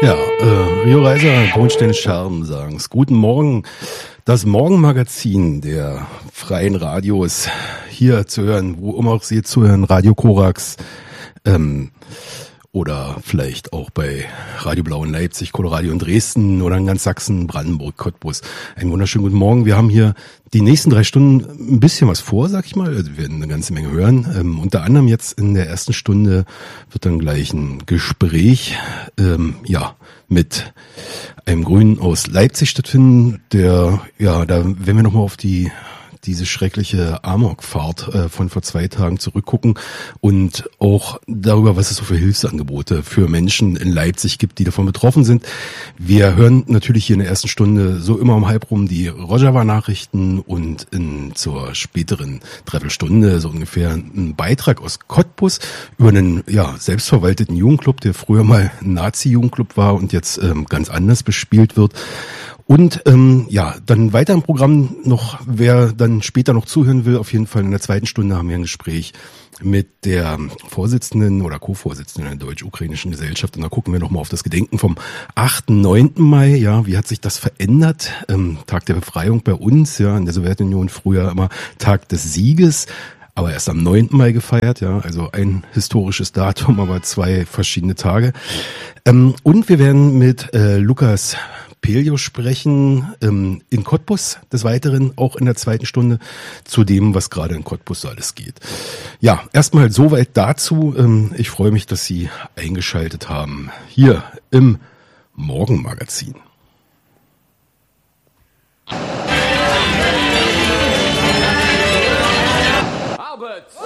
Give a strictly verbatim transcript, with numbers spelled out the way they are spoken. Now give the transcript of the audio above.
Ja, äh, Rio Reiser, Tonsteine Scherben sagen's. Guten Morgen. Das Morgenmagazin der freien Radios hier zu hören, wo immer auch Sie zuhören, Radio Korax, ähm, oder vielleicht auch bei Radio Blau in Leipzig, Coloradio in Dresden oder in ganz Sachsen, Brandenburg, Cottbus. Einen wunderschönen guten Morgen. Wir haben hier die nächsten drei Stunden ein bisschen was vor, sag ich mal. Also wir werden eine ganze Menge hören. Ähm, unter anderem jetzt in der ersten Stunde wird dann gleich ein Gespräch, ähm, ja, mit einem Grünen aus Leipzig stattfinden. Der, ja, da werden wir nochmal auf die diese schreckliche Amokfahrt äh, von vor zwei Tagen zurückgucken und auch darüber, was es so für Hilfsangebote für Menschen in Leipzig gibt, die davon betroffen sind. Wir hören natürlich hier in der ersten Stunde so immer um halb rum die Rojava-Nachrichten und in zur späteren Dreiviertelstunde so ungefähr einen Beitrag aus Cottbus über einen ja selbstverwalteten Jugendclub, der früher mal ein Nazi-Jugendclub war und jetzt ähm, ganz anders bespielt wird. Und ähm, ja, dann weiter im Programm noch, wer dann später noch zuhören will, auf jeden Fall in der zweiten Stunde haben wir ein Gespräch mit der Vorsitzenden oder Co-Vorsitzenden der Deutsch-Ukrainischen Gesellschaft. Und da gucken wir nochmal auf das Gedenken vom achten, neunten Mai. Ja, wie hat sich das verändert? Ähm, Tag der Befreiung bei uns, ja, in der Sowjetunion früher immer Tag des Sieges, aber erst am neunten Mai gefeiert, ja, also ein historisches Datum, aber zwei verschiedene Tage. Ähm, und wir werden mit äh, Lukas Pelio sprechen, ähm, in Cottbus, des Weiteren auch in der zweiten Stunde, zu dem, was gerade in Cottbus so alles geht. Ja, erstmal soweit dazu. Ähm, ich freue mich, dass Sie eingeschaltet haben, hier im Morgenmagazin.